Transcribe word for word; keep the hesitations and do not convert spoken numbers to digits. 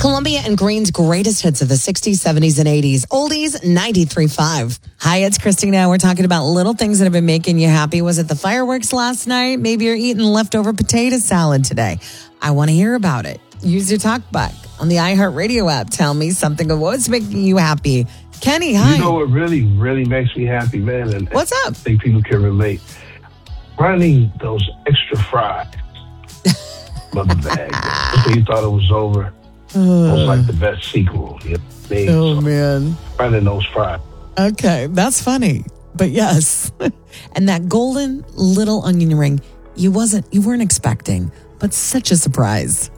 Columbia and Green's greatest hits of the sixties, seventies, and eighties. Oldies ninety-three point five. Hi, it's Christina. We're talking about little things that have been making you happy. Was it the fireworks last night? Maybe you're eating leftover potato salad today. I want to hear about it. Use your talkback on the iHeartRadio app. Tell me something of what's making you happy. Kenny, hi. You know what really, really makes me happy, man? And What's up? I think people can relate. Running those extra fries. Mother bag. Just when you thought it was over. It was like the best sequel. You know what I mean? Oh, So, man. running those fries. Okay, that's funny. But yes. And that golden little onion ring, you wasn't you weren't expecting, but such a surprise.